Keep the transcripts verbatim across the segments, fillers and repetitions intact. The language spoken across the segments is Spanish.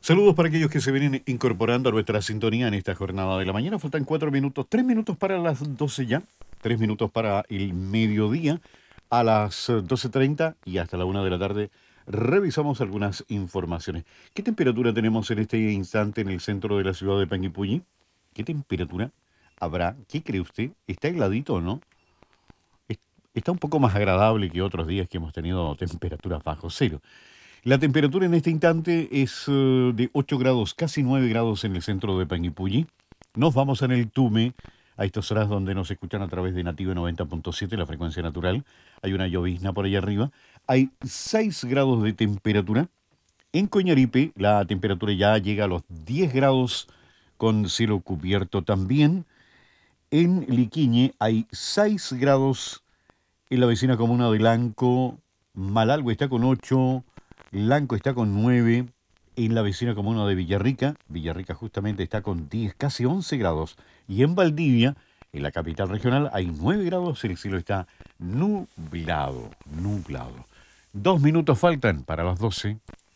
Saludos para aquellos que se vienen incorporando a nuestra sintonía en esta jornada de la mañana. Faltan cuatro minutos, tres minutos para las doce ya, tres minutos para el mediodía. A las doce treinta y hasta la una de la tarde revisamos algunas informaciones. ¿Qué temperatura tenemos en este instante en el centro de la ciudad de Panguipulli? ¿Qué temperatura habrá? ¿Qué cree usted? ¿Está heladito o no? Está un poco más agradable que otros días que hemos tenido temperaturas bajo cero. La temperatura en este instante es uh, de ocho grados, casi nueve grados en el centro de Panguipulli. Nos vamos en el Tume, a estas horas donde nos escuchan a través de Nativa noventa punto siete, la frecuencia natural. Hay una llovizna por allá arriba. Hay seis grados de temperatura. En Coñaripe la temperatura ya llega a los diez grados con cielo cubierto también. En Liquiñe hay seis grados. En la vecina comuna de Lanco, Malalgüe está con ocho, Lanco está con nueve. En la vecina comuna de Villarrica, Villarrica justamente está con diez, casi once grados. Y en Valdivia, en la capital regional, hay nueve grados, el cielo está nublado, nublado. Dos minutos faltan para las doce.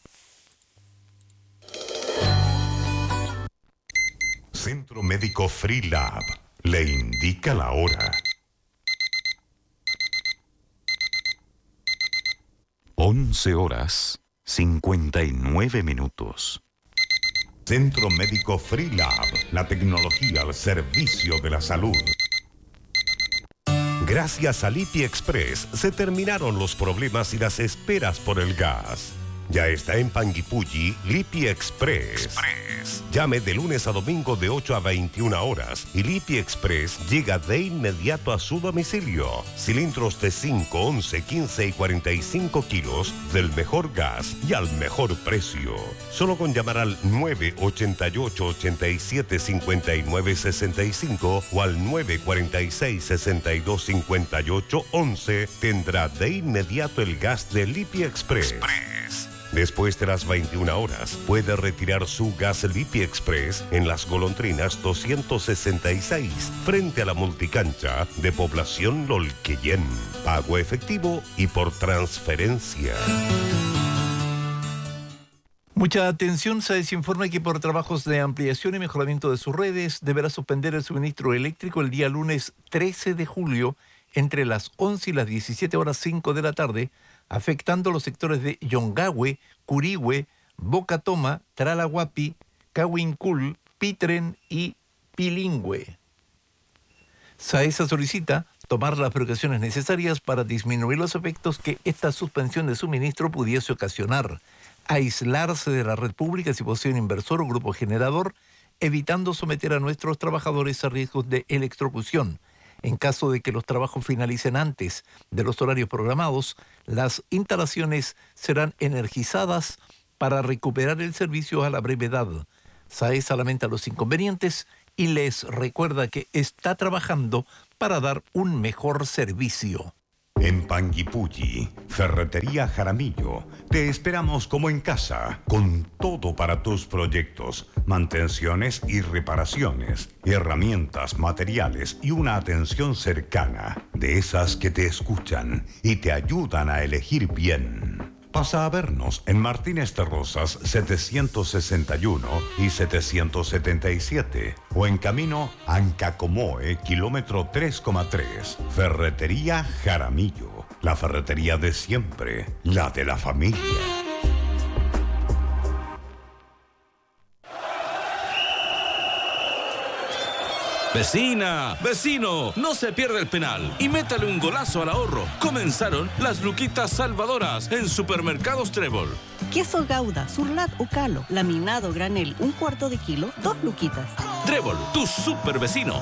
Centro Médico Freelab le indica la hora. Once horas, cincuenta y nueve minutos. Centro Médico Freelab, la tecnología al servicio de la salud. Gracias a Lipi Express se terminaron los problemas y las esperas por el gas. Ya está en Panguipulli Lipi Express. Express. Llame de lunes a domingo de ocho a veintiuna horas y Lipi Express llega de inmediato a su domicilio. Cilindros de cinco, once, quince y cuarenta y cinco kilos del mejor gas y al mejor precio. Solo con llamar al nueve ochenta y ocho, ochenta y siete, cincuenta y nueve, sesenta y cinco o al nueve cuarenta y seis, sesenta y dos, cincuenta y ocho, once tendrá de inmediato el gas de Lipi Express. Express. Después de las veintiuna horas, puede retirar su gas Lipi Express en Las Golondrinas doscientos sesenta y seis, frente a la multicancha de Población Lolquillén. Pago efectivo y por transferencia. Mucha atención, se desinforma que por trabajos de ampliación y mejoramiento de sus redes deberá suspender el suministro eléctrico el día lunes trece de julio entre las once y las diecisiete horas cinco de la tarde, afectando los sectores de Yongahue, Curihue, Boca Toma, Tralahuapi, Cahuincul, Pitren y Pilingüe. SAESA solicita tomar las precauciones necesarias para disminuir los efectos que esta suspensión de suministro pudiese ocasionar, aislarse de la red pública si posee un inversor o grupo generador, evitando someter a nuestros trabajadores a riesgos de electrocución. En caso de que los trabajos finalicen antes de los horarios programados, las instalaciones serán energizadas para recuperar el servicio a la brevedad. SAESA lamenta los inconvenientes y les recuerda que está trabajando para dar un mejor servicio. En Panguipulli, Ferretería Jaramillo, te esperamos como en casa, con todo para tus proyectos, mantenciones y reparaciones, herramientas, materiales y una atención cercana, de esas que te escuchan y te ayudan a elegir bien. Pasa a vernos en Martínez de Rosas setecientos sesenta y uno y setecientos setenta y siete o en camino Ancacomoe, kilómetro tres coma tres. Ferretería Jaramillo, la ferretería de siempre, la de la familia. Vecina, vecino, no se pierda el penal y métale un golazo al ahorro. Comenzaron las luquitas salvadoras en Supermercados Trébol. Queso Gouda, Surlat o Calo, laminado granel, un cuarto de kilo, dos luquitas. Trébol, tu super vecino.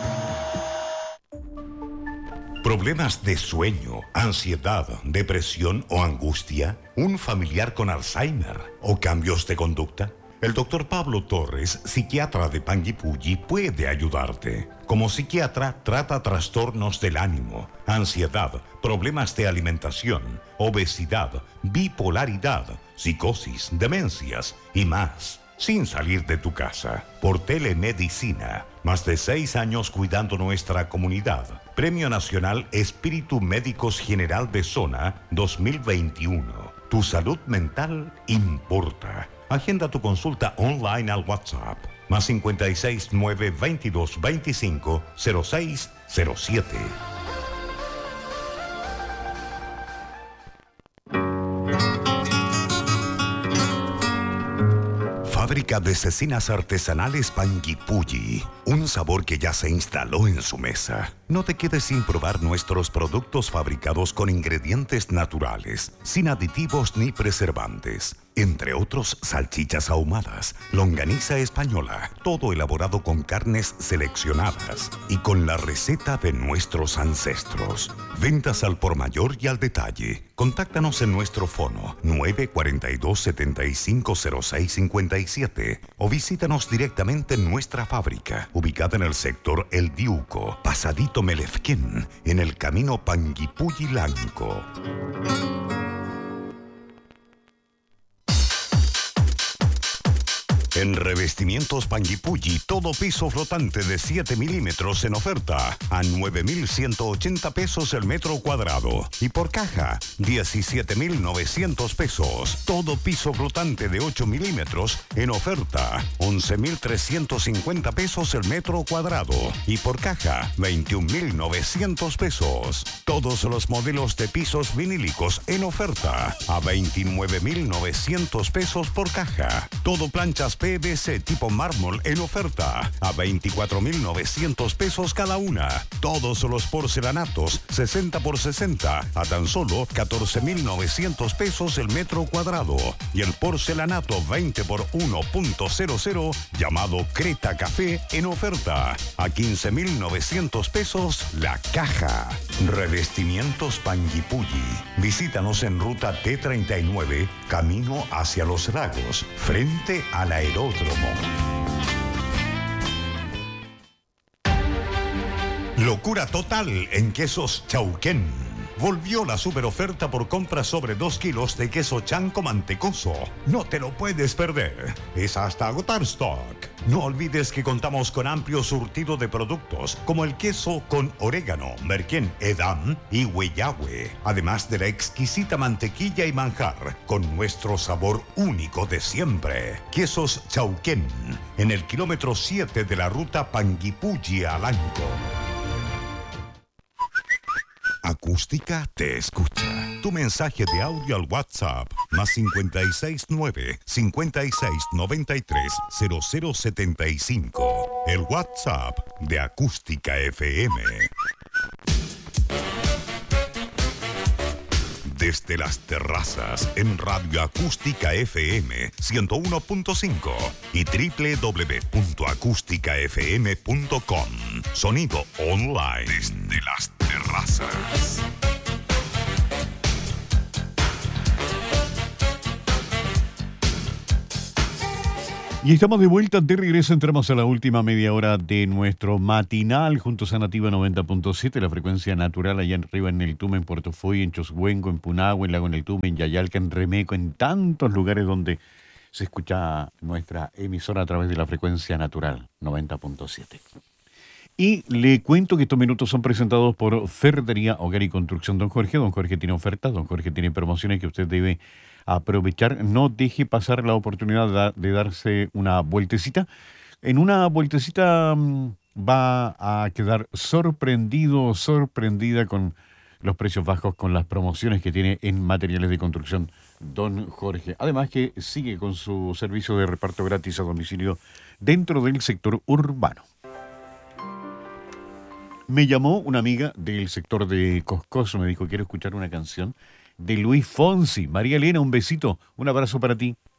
¿Problemas de sueño, ansiedad, depresión o angustia? ¿Un familiar con Alzheimer o cambios de conducta? El doctor Pablo Torres, psiquiatra de Panguipulli, puede ayudarte. Como psiquiatra, trata trastornos del ánimo, ansiedad, problemas de alimentación, obesidad, bipolaridad, psicosis, demencias y más. Sin salir de tu casa, por telemedicina. Más de seis años cuidando nuestra comunidad. Premio Nacional Espíritu Médicos General de Zona dos mil veintiuno. Tu salud mental importa. Agenda tu consulta online al WhatsApp. Más cincuenta y seis, nueve, veintidós, veinticinco, cero seis cero siete. Fábrica de cecinas artesanales Panguipulli. Un sabor que ya se instaló en su mesa. No te quedes sin probar nuestros productos fabricados con ingredientes naturales, sin aditivos ni preservantes. Entre otros, salchichas ahumadas, longaniza española, todo elaborado con carnes seleccionadas y con la receta de nuestros ancestros. Ventas al por mayor y al detalle. Contáctanos en nuestro fono nueve cuatro dos, siete cinco cero seis cinco siete o visítanos directamente en nuestra fábrica, ubicada en el sector El Diuco, Pasadito Melefquén, en el camino Panguipulli-Lanco. En Revestimientos Panguipulli, todo piso flotante de siete milímetros en oferta a nueve mil ciento ochenta pesos el metro cuadrado. Y por caja, diecisiete mil novecientos pesos. Todo piso flotante de ocho milímetros en oferta, once mil trescientos cincuenta pesos el metro cuadrado. Y por caja, veintiún mil novecientos pesos. Todos los modelos de pisos vinílicos en oferta a veintinueve mil novecientos pesos por caja. Todo planchas P V C tipo mármol en oferta a veinticuatro mil novecientos pesos cada una. Todos los porcelanatos sesenta por sesenta a tan solo catorce mil novecientos pesos el metro cuadrado. Y el porcelanato veinte por uno punto cero cero llamado Creta Café en oferta a quince mil novecientos pesos la caja. Revestimientos Panguipulli. Visítanos en ruta T treinta y nueve, camino hacia Los Lagos, frente al aeródromo. Locura total en Quesos Chauquén. Volvió la super oferta por compra sobre dos kilos de queso chanco mantecoso. No te lo puedes perder. Es hasta agotar stock. No olvides que contamos con amplio surtido de productos como el queso con orégano, merquén, edam y hueyahue. Además de la exquisita mantequilla y manjar con nuestro sabor único de siempre. Quesos Chauquén, en el kilómetro siete de la ruta Panguipulli a Lanco. Acústica te escucha. Tu mensaje de audio al WhatsApp más cincuenta y seis nueve, cincuenta y seis noventa y tres, cero cero setenta y cinco. El WhatsApp de Acústica F M. Desde las terrazas en Radio Acústica F M ciento uno punto cinco y doble u doble u doble u punto acústica f m punto com. Sonido online desde las terrazas. Y estamos de vuelta, de regreso, entramos a la última media hora de nuestro matinal juntos a Nativa noventa punto siete, la frecuencia natural allá arriba en el Tume, en Puerto Foy, en Choshuengo, en Punahou, en Lago en el Tume, en Yayalca, en Remeco, en tantos lugares donde se escucha nuestra emisora a través de la frecuencia natural noventa punto siete. Y le cuento que estos minutos son presentados por Ferretería, Hogar y Construcción Don Jorge. Don Jorge tiene ofertas, Don Jorge tiene promociones que usted debe aprovechar. No deje pasar la oportunidad de darse una vueltecita. En una vueltecita va a quedar sorprendido, sorprendida con los precios bajos, con las promociones que tiene en materiales de construcción Don Jorge. Además que sigue con su servicio de reparto gratis a domicilio dentro del sector urbano. Me llamó una amiga del sector de Coscoso, me dijo, quiero escuchar una canción de Luis Fonsi. María Elena, un besito, un abrazo para ti.